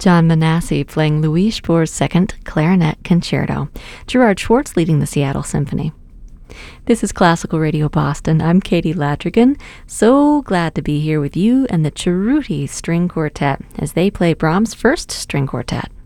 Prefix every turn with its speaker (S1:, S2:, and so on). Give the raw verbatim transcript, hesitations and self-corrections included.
S1: John Manassi playing Louis Spohr's Second Clarinet Concerto. Gerard Schwartz leading the Seattle Symphony. This is Classical Radio Boston. I'm Katie Ladrigan. So glad to be here with you and the Cerruti String Quartet as they play Brahms' First String Quartet.